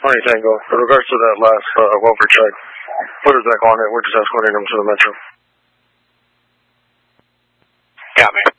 20 Tango. In regards to that last welfare check, put us back on it. We're just escorting them to the metro. Got me.